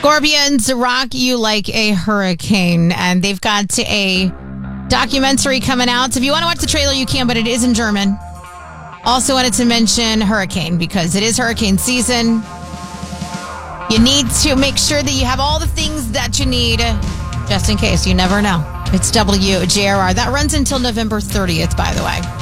Scorpions rock you like a hurricane, and they've got a documentary coming out. So if you want to watch the trailer, you can, but it is in German. Also wanted to mention hurricane because it is hurricane season. You need to make sure that you have all the things that you need just in case. You never know. It's WJRR. That runs until November 30th, by the way.